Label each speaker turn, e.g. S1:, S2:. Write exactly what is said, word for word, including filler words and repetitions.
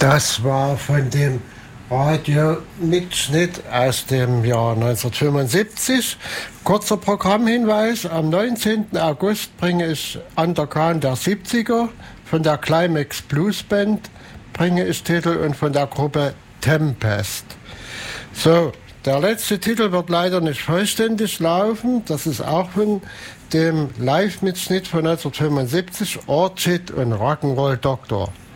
S1: Das war von dem Radio-Mitschnitt aus dem Jahr neunzehnhundertfünfundsiebzig. Kurzer Programmhinweis: Am neunzehnten August bringe ich Underground der siebziger, von der Climax Blues Band bringe ich Titel und von der Gruppe Tempest. So, der letzte Titel wird leider nicht vollständig laufen. Das ist auch von dem Live-Mitschnitt von neunzehnhundertfünfundsiebzig, Orchid und Rock'n'Roll Doktor.